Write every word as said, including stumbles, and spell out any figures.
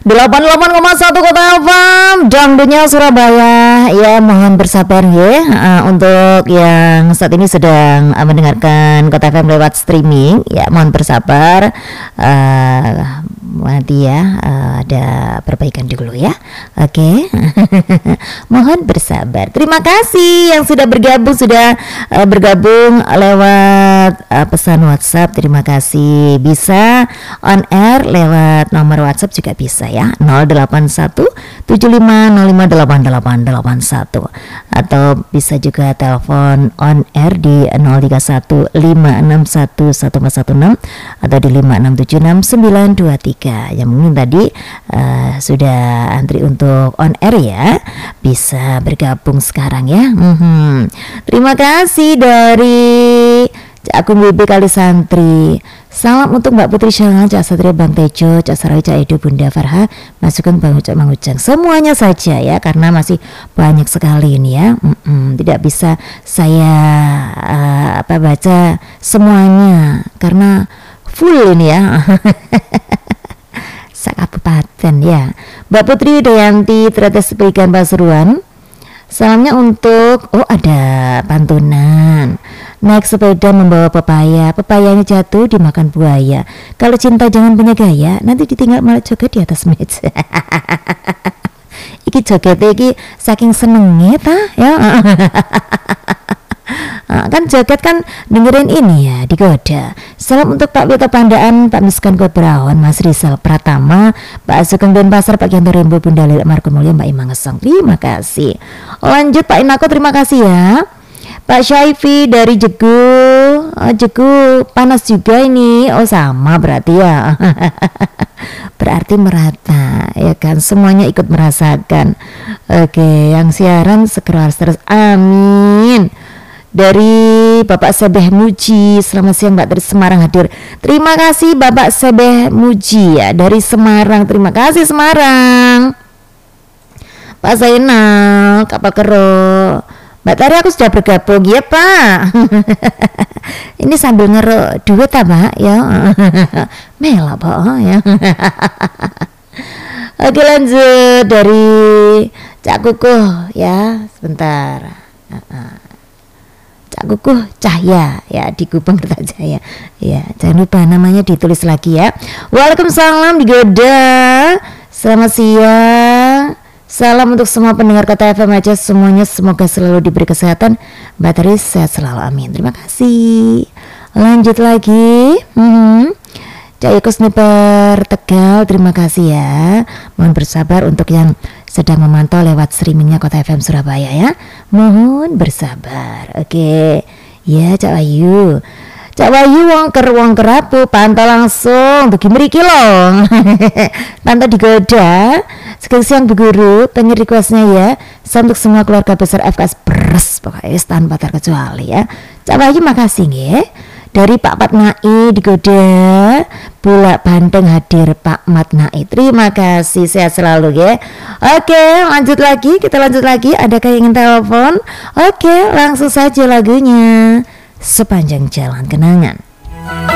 delapan puluh delapan koma satu Kota F M Dangdutnya Surabaya. Ya, mohon bersabar ya uh, untuk yang saat ini sedang uh, mendengarkan Kota F M lewat streaming. Ya, mohon bersabar. Uh, nanti ya uh, ada perbaikan dulu ya. Oke. Okay. Mohon bersabar. Terima kasih yang sudah bergabung sudah uh, bergabung lewat uh, pesan WhatsApp. Terima kasih. Bisa on air lewat nomor WhatsApp juga bisa ya. nol delapan satu tujuh lima nol lima delapan delapan delapan satu atau bisa juga telepon on air di nol tiga satu lima enam satu satu empat satu enam atau di lima enam tujuh enam sembilan dua tiga. Yang mungkin tadi uh, sudah antri untuk on air ya, bisa bergabung sekarang ya. Mm-hmm. Terima kasih dari akun B B Kali Santri. Salam untuk Mbak Putri Syalang, Cak Satria, Bang Tejo, Cak Sarai, Cak Edo, Bunda Farha, masukkan Bang Ucap, Bang Ucang, semuanya saja ya, karena masih banyak sekali ini ya. Mm-mm, tidak bisa saya uh, apa baca semuanya karena full ini ya. Kabupaten ya. Mbak Putri Dayanti Tretes Pelikan Pasuruan. Salamnya untuk oh ada pantunan. Naik sepeda membawa pepaya, pepayanya jatuh dimakan buaya. Kalau cinta jangan punya gaya, nanti ditinggal malah joget di atas meja. Iki jogetnya iki saking senengnya ta ya. Nah, kan joget kan dengerin ini ya digoda. Salam untuk Pak Wito Pandaan, Pak Miskan Kobraon, Mas Rizal Pratama, Pak Sugeng Denpasar, Pak Gianto Rembo, Bunda Lila Marco Mulya, Mbak Imang Ngesong. Terima kasih. Lanjut Pak Inako, terima kasih ya. Pak Syaifi dari Jegu, oh, Jegu panas juga ini. Oh sama berarti ya. Berarti merata ya kan, semuanya ikut merasakan. Oke, yang siaran sekeras terus. Amin. Dari Bapak Sebeh Muji, selamat siang Mbak dari Semarang hadir. Terima kasih Bapak Sebeh Muji ya dari Semarang. Terima kasih Semarang. Pak Zainal kapal kero. Mbak Tari aku sudah bergabung ya Pak. Ini sambil ngeruk duit apa ya. Mela Pak ya. Oke lanjut dari Cak Kukuh ya sebentar. Cak Kukuh Cahya ya di Gubeng Kertajaya ya, jangan lupa namanya ditulis lagi ya. Waalaikumsalam digoda. Selamat siang, salam untuk semua pendengar Kota F M aja semuanya, semoga selalu diberi kesehatan, Mbak Tari sehat selalu, amin. Terima kasih. Lanjut lagi. hmm. Cak Yoko Sniper Tegal, terima kasih ya. Mohon bersabar untuk yang sedang memantau lewat streamingnya Kota F M Surabaya ya. Mohon bersabar. Oke. Ya Cak Wayu. Cak Wayu wongker wongker apa? Pantau langsung bagi mriki loh. Pantau digoda. Sekarang siang Bu Guru, pengen requestnya ya. Salam untuk semua keluarga besar F K S Beres pokoknya tanpa terkecuali ya. Cak Wayu makasih ya. Dari Pak Matnai digoda, Bulak Banteng hadir Pak Matnai. Terima kasih, sehat selalu ya. Oke, lanjut lagi, kita lanjut lagi. Adakah yang ingin telepon? Oke, langsung saja lagunya Sepanjang Jalan Kenangan.